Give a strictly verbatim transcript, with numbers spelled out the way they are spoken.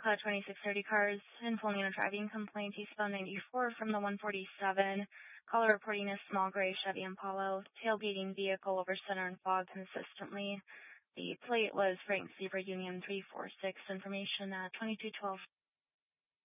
Class twenty-six thirty cars, informing a driving complaint, eastbound ninety-four from the one forty-seven. Caller reporting a small gray Chevy Impala, tailgating vehicle over center and fog consistently. The plate was Frank Zebra Union three four six, information at twenty-two twelve